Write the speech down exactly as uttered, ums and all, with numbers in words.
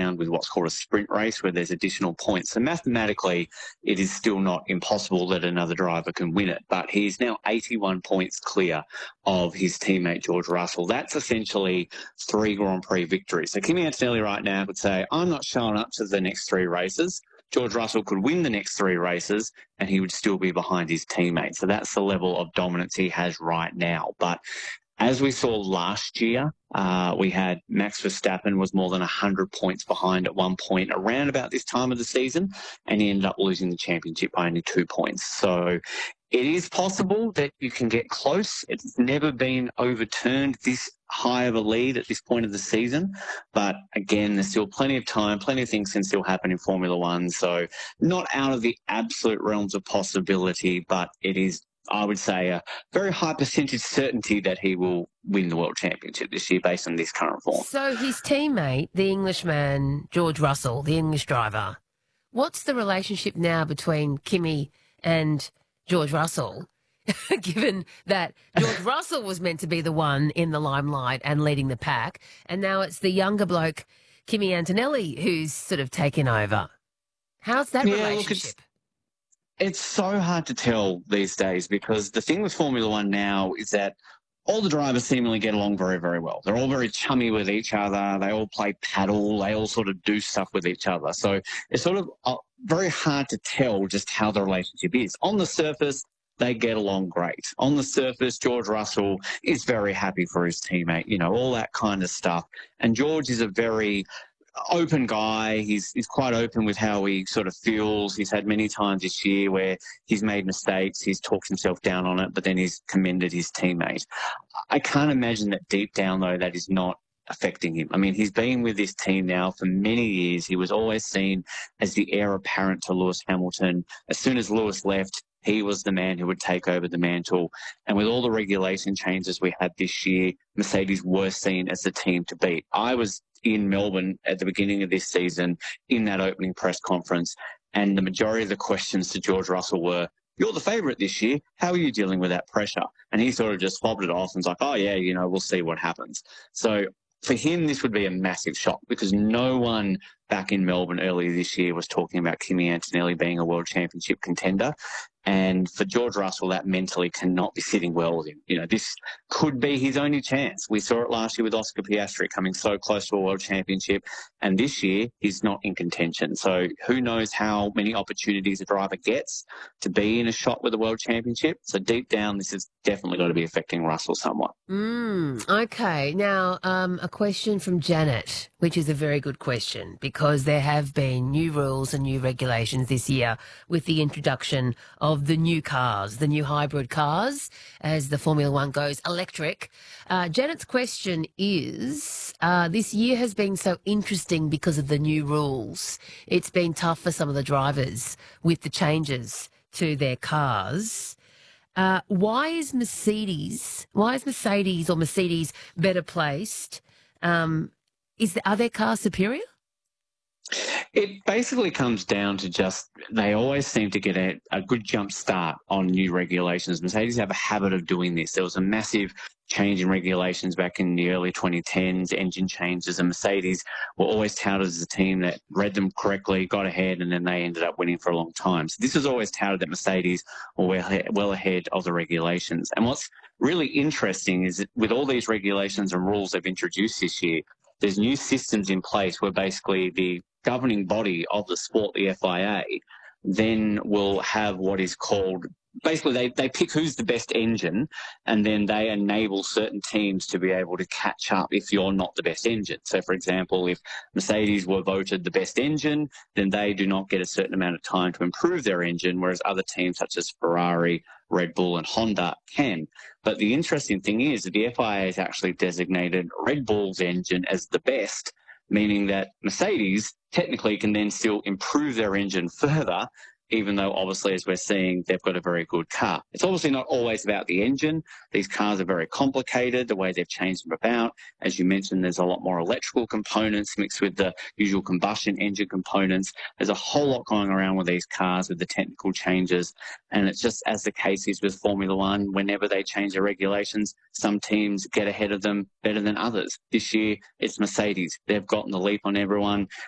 round with what's called a sprint race where there's additional points. So mathematically, it is still not impossible that another driver can win it. But he's now eighty-one points clear of his teammate George Russell. That's essentially three Grand Prix victories. So Kimi Antonelli right now would say, I'm not showing up to the next three races. George Russell could win the next three races and he would still be behind his teammate. So that's the level of dominance he has right now. But as we saw last year, uh, we had Max Verstappen was more than one hundred points behind at one point around about this time of the season, and he ended up losing the championship by only two points. So it is possible that you can get close. It's never been overturned this high of a lead at this point of the season. But again, there's still plenty of time, plenty of things can still happen in Formula One. So not out of the absolute realms of possibility, but it is, I would say, a very high percentage certainty that he will win the World Championship this year based on this current form. So his teammate, the Englishman, George Russell, the English driver, what's the relationship now between Kimi and George Russell, given that George Russell was meant to be the one in the limelight and leading the pack, and now it's the younger bloke, Kimi Antonelli, who's sort of taken over? How's that yeah, relationship? Look, it's so hard to tell these days because the thing with Formula One now is that all the drivers seemingly get along very, very well. They're all very chummy with each other. They all play paddle. They all sort of do stuff with each other. So it's sort of uh, very hard to tell just how the relationship is. On the surface, they get along great. On the surface, George Russell is very happy for his teammate, you know, all that kind of stuff. And George is a very open guy. He's he's quite open with how he sort of feels. He's had many times this year where he's made mistakes. He's talked himself down on it, but then he's commended his teammate. I can't imagine that deep down, though, that is not affecting him. I mean, he's been with this team now for many years. He was always seen as the heir apparent to Lewis Hamilton. As soon as Lewis left, he was the man who would take over the mantle. And with all the regulation changes we had this year, Mercedes were seen as the team to beat. I was in Melbourne at the beginning of this season in that opening press conference, and the majority of the questions to George Russell were, you're the favourite this year. How are you dealing with that pressure? And he sort of just fobbed it off and was like, oh, yeah, you know, we'll see what happens. So for him, this would be a massive shock because no one back in Melbourne earlier this year was talking about Kimi Antonelli being a world championship contender. And for George Russell, that mentally cannot be sitting well with him. You know, this could be his only chance. We saw it last year with Oscar Piastri coming so close to a world championship. And this year, he's not in contention. So who knows how many opportunities a driver gets to be in a shot with a world championship. So deep down, this has definitely got to be affecting Russell somewhat. Mm, okay. Now, um, a question from Janet, which is a very good question because there have been new rules and new regulations this year with the introduction of of the new cars, the new hybrid cars, as the Formula One goes electric. Uh, Janet's question is, uh, this year has been so interesting because of the new rules. It's been tough for some of the drivers with the changes to their cars. Uh, why is Mercedes, why is Mercedes or Mercedes better placed? Um, is the, are their cars superior? It basically comes down to just they always seem to get a, a good jump start on new regulations. Mercedes have a habit of doing this. There was a massive change in regulations back in the early twenty tens, engine changes, and Mercedes were always touted as a team that read them correctly, got ahead, and then they ended up winning for a long time. So this was always touted that Mercedes were well, well ahead of the regulations. And what's really interesting is that with all these regulations and rules they've introduced this year, there's new systems in place where basically the governing body of the sport, the F I A, then will have what is called, basically they, they pick who's the best engine and then they enable certain teams to be able to catch up if you're not the best engine. So, for example, if Mercedes were voted the best engine, then they do not get a certain amount of time to improve their engine, whereas other teams such as Ferrari, Red Bull and Honda can. But the interesting thing is that the F I A has actually designated Red Bull's engine as the best, meaning that Mercedes technically can then still improve their engine further, even though obviously, as we're seeing, they've got a very good car. It's obviously not always about the engine. These cars are very complicated, the way they've changed them about. As you mentioned, there's a lot more electrical components mixed with the usual combustion engine components. There's a whole lot going around with these cars with the technical changes. And it's just as the case is with Formula One, whenever they change their regulations, some teams get ahead of them better than others. This year, it's Mercedes. They've gotten the leap on everyone.